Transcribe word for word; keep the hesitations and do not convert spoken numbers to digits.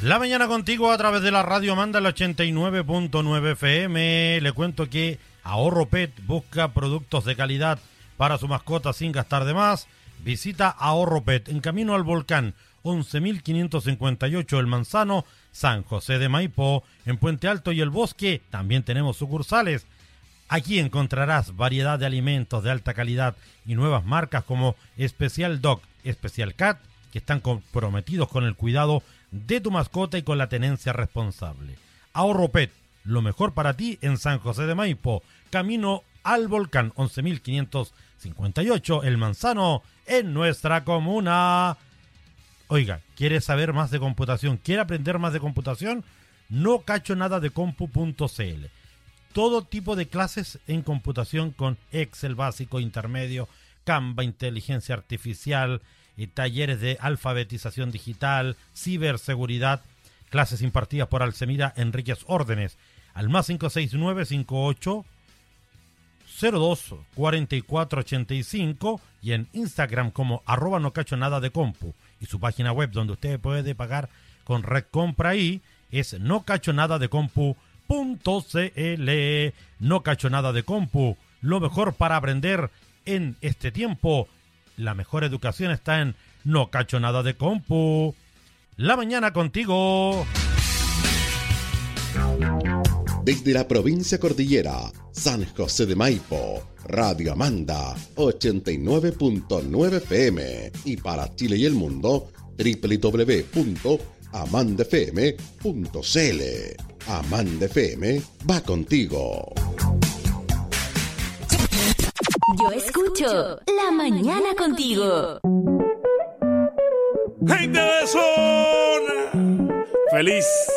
La mañana contigo a través de la radio Amanda, el ochenta y nueve punto nueve F M. Le cuento que Ahorro Pet busca productos de calidad para su mascota sin gastar de más. Visita Ahorro Pet en camino al volcán once mil quinientos cincuenta y ocho El Manzano, San José de Maipo. En Puente Alto y El Bosque también tenemos sucursales. Aquí encontrarás variedad de alimentos de alta calidad y nuevas marcas como Special Dog, Special Cat, que están comprometidos con el cuidado de tu mascota y con la tenencia responsable. Ahorro Pet, lo mejor para ti en San José de Maipo, camino al volcán once mil quinientos cincuenta y ocho El Manzano, en nuestra comuna. Oiga, ¿quiere saber más de computación? ¿Quiere aprender más de computación? No cacho nada de compu punto c l. Todo tipo de clases en computación con Excel básico, intermedio, Canva, inteligencia artificial, y talleres de alfabetización digital, ciberseguridad, clases impartidas por Alcemira Enríquez Órdenes, al más cinco seis nueve, cinco ocho cero dos, cuatro cuatro ocho cinco y en Instagram como arroba no cacho nada de compu, y su página web donde usted puede pagar con Red Compra ahí es no cacho nada de compu punto c l. No cacho nada de compu, lo mejor para aprender en este tiempo. La mejor educación está en No Cacho Nada de Compu. La mañana contigo. Desde la provincia cordillera, San José de Maipo, Radio Amanda, ochenta y nueve punto nueve F M. Y para Chile y el mundo, doble u doble u doble u punto amanda f m punto c l. Amanda F M va contigo. Yo escucho La Mañana Contigo. ¡Gente de zona! ¡Feliz